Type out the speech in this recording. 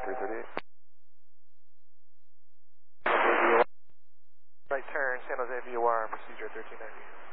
338. Right turn, San Jose VOR, procedure 1390.